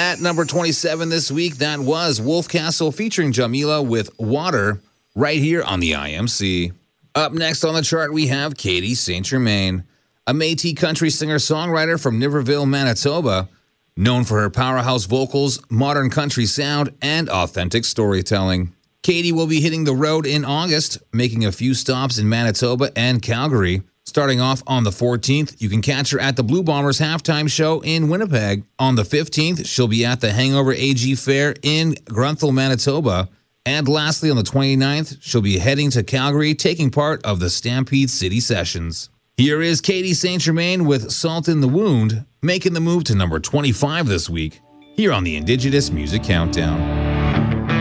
At number 27 this week, that was Wolf Castle featuring Jamila with Water, right here on the IMC. Up next on the chart, we have Katie St. Germain, a Métis country singer-songwriter from Niverville, Manitoba, known for her powerhouse vocals, modern country sound, and authentic storytelling. Katie will be hitting the road in August, making a few stops in Manitoba and Calgary. Starting off on the 14th, you can catch her at the Blue Bombers halftime show in Winnipeg. On the 15th, she'll be at the Hangover AG Fair in Grunthal, Manitoba. And lastly, on the 29th, she'll be heading to Calgary, taking part of the Stampede City Sessions. Here is Katie St. Germain with Salt in the Wound, making the move to number 25 this week, here on the Indigenous Music Countdown.